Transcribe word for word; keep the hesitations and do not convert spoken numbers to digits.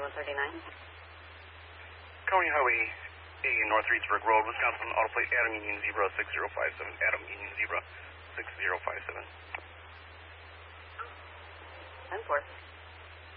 one thirty-nine. County Highway A, North Reedsburg Road, Wisconsin, auto plate Adam Union Zebra six zero five seven, Adam Union Zebra six zero five seven. ten four.